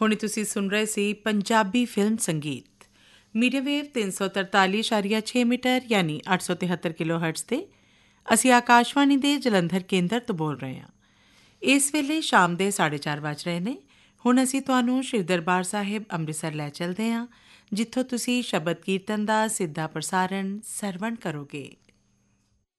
ਹੁਣੇ ਤੁਸੀਂ ਸੁਣ ਰਹੇ ਸੀ ਪੰਜਾਬੀ ਫਿਲਮ ਸੰਗੀਤ ਮੀਡੀਅਮ ਵੇਵ 343.6 ਮੀਟਰ ਯਾਨੀ 873 ਕਿਲੋਹਰਟਜ਼ ਤੇ ਅਸੀਂ ਆਕਾਸ਼ਵਾਣੀ ਦੇ ਜਲੰਧਰ ਕੇਂਦਰ ਤੋਂ ਬੋਲ ਰਹੇ ਹਾਂ। ਇਸ ਵੇਲੇ ਸ਼ਾਮ ਦੇ 4:30 ਵੱਜ ਰਹੇ ਨੇ। ਹੁਣ ਅਸੀਂ ਤੁਹਾਨੂੰ ਸ਼੍ਰੀ ਦਰਬਾਰ ਸਾਹਿਬ ਅੰਮ੍ਰਿਤਸਰ ਲੈ ਚੱਲਦੇ ਹਾਂ, ਜਿੱਥੋਂ ਤੁਸੀਂ ਸ਼ਬਦ ਕੀਰਤਨ ਦਾ ਸਿੱਧਾ ਪ੍ਰਸਾਰਣ ਸਰਵਣ ਕਰੋਗੇ।